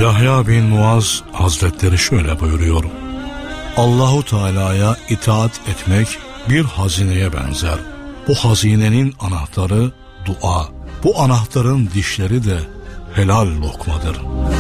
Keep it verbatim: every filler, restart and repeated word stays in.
Yahya bin Muaz Hazretleri şöyle buyuruyor: Allahu Teala'ya itaat etmek bir hazineye benzer. Bu hazinenin anahtarı dua. Bu anahtarın dişleri de helal lokmadır.